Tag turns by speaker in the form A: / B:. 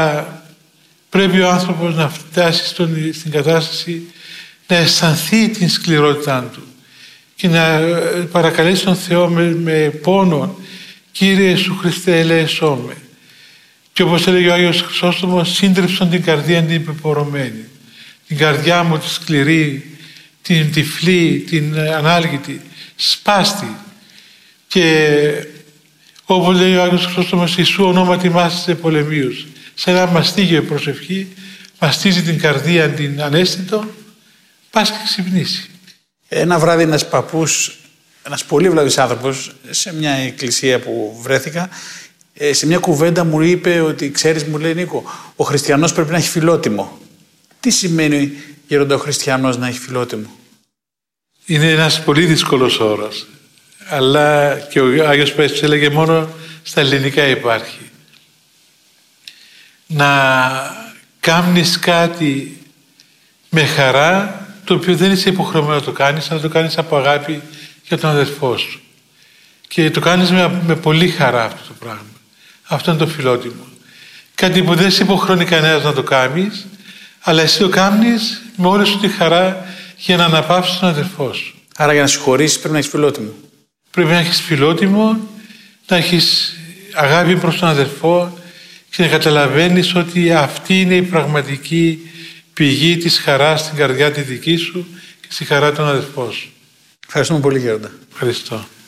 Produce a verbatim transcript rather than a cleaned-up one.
A: Πρέπει ο άνθρωπος να φτάσει στον, στην κατάσταση να αισθανθεί την σκληρότητά του και να παρακαλέσει τον Θεό με, με πόνο, Κύριε Ιησού Χριστέ, ελέησό με. Και όπως έλεγε ο Άγιος Χρυσόστομος, σύντριψον την καρδία την υπεπορωμένη. Την καρδιά μου τη σκληρή, την τυφλή, την ανάλγητη, σπάστη. Και όπως λέει ο Άγιος Χρυσόστομος, Ιησού ονόματι μάστιζε πολεμίους. Σε ένα μαστίγιο η προσευχή, μαστίζει την καρδία την ανέστητο, πας και ξυπνήσει.
B: Ένα βράδυ ένας παππούς, ένας πολύ βλαβής άνθρωπος, σε μια εκκλησία που βρέθηκα, σε μια κουβέντα μου είπε ότι, ξέρεις, μου λέει, Νίκο, ο χριστιανός πρέπει να έχει φιλότιμο. Τι σημαίνει, γέροντα, ο χριστιανός να έχει φιλότιμο?
A: Είναι ένας πολύ δύσκολος όρος, αλλά και ο Άγιος Παΐσιος έλεγε μόνο στα ελληνικά υπάρχει. Να κάνεις κάτι με χαρά, το οποίο δεν είσαι υποχρεωμένο να το κάνεις, να το κάνεις από αγάπη για τον αδελφό σου. Και το κάνεις με, με πολύ χαρά αυτό το πράγμα. Αυτό είναι το φιλότιμο. Κάτι που δεν σε υποχρεώνει κανένας να το κάνεις, αλλά εσύ το κάνεις με όλη σου τη χαρά για να αναπαύσεις τον αδελφό σου.
B: Άρα για να συγχωρήσεις πρέπει να έχεις φιλότιμο.
A: Πρέπει να έχεις φιλότιμο, να έχεις αγάπη προς τον αδελφό και να καταλαβαίνεις ότι αυτή είναι η πραγματική πηγή της χαράς στην καρδιά τη δική σου και στη χαρά των αδελφών σου.
B: Ευχαριστούμε πολύ, γέροντα.
A: Ευχαριστώ.